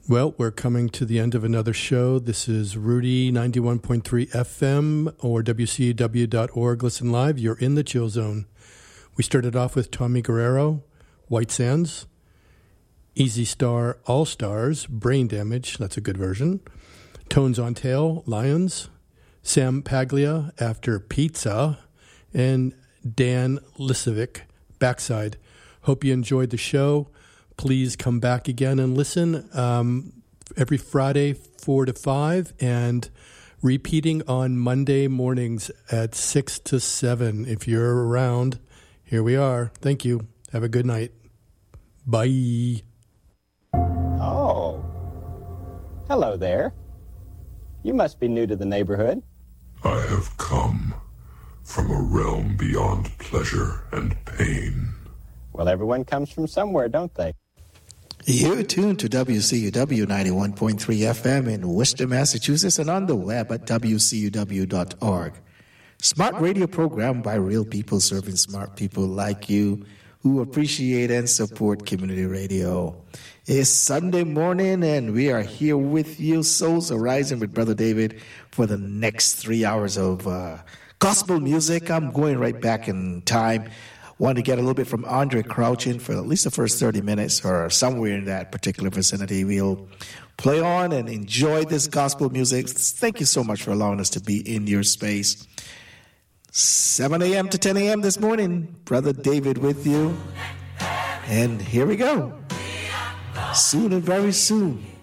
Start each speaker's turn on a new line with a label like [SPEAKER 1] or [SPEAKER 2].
[SPEAKER 1] Well, we're coming to the end of another show. This is Rudy 91.3 FM or WCUW.org. Listen live. You're in the chill zone. We started off with Tommy Guerrero, White Sands, Easy Star All Stars, Brain Damage. That's a good version. Tones on Tail, Lions. Sam Paglia, After Pizza. And Dan Lisovic, Backside. Hope you enjoyed the show. Please come back again and listen every Friday, 4 to 5, and repeating on Monday mornings at 6 to 7. If you're around, here we are. Thank you. Have a good night. Bye.
[SPEAKER 2] Oh. Hello there. You must be new to the neighborhood.
[SPEAKER 3] I have come from a realm beyond pleasure and pain.
[SPEAKER 2] Well, everyone comes from somewhere, don't they?
[SPEAKER 4] You're tuned to WCUW 91.3 FM in Worcester, Massachusetts, and on the web at WCUW.org. Smart radio program by real people serving smart people like you who appreciate and support community radio. It's Sunday morning, and we are here with you, Souls Arising with Brother David, for the next 3 hours of gospel music. I'm going right back in time. Want to get a little bit from Andre Crouchin for at least the first 30 minutes or somewhere in that particular vicinity. We'll play on and enjoy this gospel music. Thank you so much for allowing us to be in your space. 7 a.m. to 10 a.m. this morning, Brother David with you. And here we go. Soon and very soon.